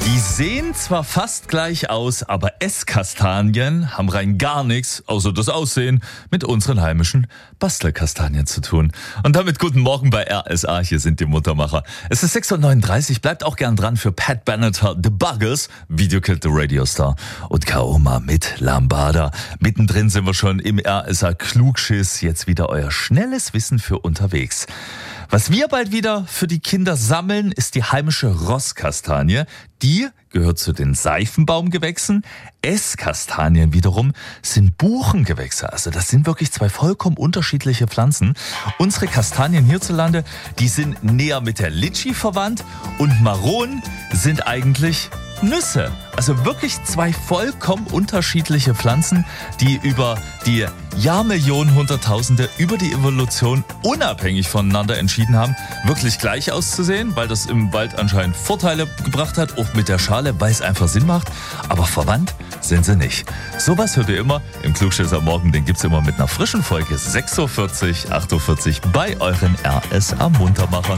Die sehen zwar fast gleich aus, aber Esskastanien haben rein gar nichts, außer das Aussehen, mit unseren heimischen Bastelkastanien zu tun. Und damit guten Morgen bei RSA, hier sind die Muttermacher. Es ist 6:39 Uhr, bleibt auch gern dran für Pat Benatar, The Buggers, Video Killed the Radio Star und Kaoma mit Lambada. Mittendrin sind wir schon im RSA Klugschiss, jetzt wieder euer schnelles Wissen für unterwegs. Was wir bald wieder für die Kinder sammeln, ist die heimische Rosskastanie. Die gehört zu den Seifenbaumgewächsen. Esskastanien wiederum sind Buchengewächse. Also das sind wirklich zwei vollkommen unterschiedliche Pflanzen. Unsere Kastanien hierzulande, die sind näher mit der Litschi verwandt und Maronen sind eigentlich Nüsse. Also wirklich zwei vollkommen unterschiedliche Pflanzen, die über die Jahrmillionen, Hunderttausende, über die Evolution unabhängig voneinander entschieden haben, wirklich gleich auszusehen, weil das im Wald anscheinend Vorteile gebracht hat, auch mit der Schale, weil es einfach Sinn macht. Aber verwandt sind sie nicht. Sowas hört ihr immer im Klugschiss am Morgen. Den gibt's immer mit einer frischen Folge 6:40 Uhr, 8:40 Uhr bei euren RSA Muntermachern.